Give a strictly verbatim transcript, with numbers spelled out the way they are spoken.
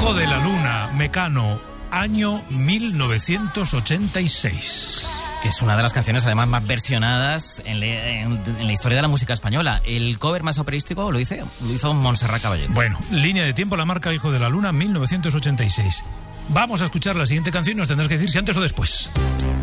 Hijo de la Luna, Mecano, año mil novecientos ochenta y seis. Que es una de las canciones además más versionadas en, le, en, en la historia de la música española. El cover más operístico lo hizo, lo hizo Montserrat Caballé. Bueno, línea de tiempo, la marca Hijo de la Luna, mil novecientos ochenta y seis. Vamos a escuchar la siguiente canción y nos tendrás que decir si antes o después.